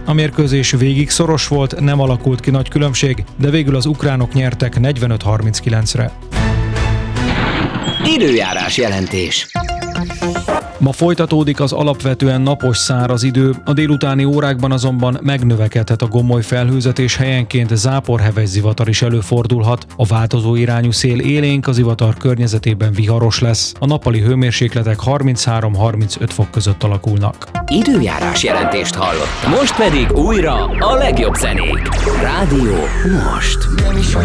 A mérkőzés végig szoros volt, nem alakult ki nagy különbség, de végül az ukránok nyertek 45-39-re. Időjárás jelentés. Ma folytatódik az alapvetően napos száraz idő, a délutáni órákban azonban megnövekedhet a gomoly felhőzet és helyenként záporheves zivatar is előfordulhat. A változó irányú szél élénk, a zivatar környezetében viharos lesz. A nappali hőmérsékletek 33-35 fok között alakulnak. Időjárás jelentést hallott. Most pedig újra a legjobb zenék. Rádió Most.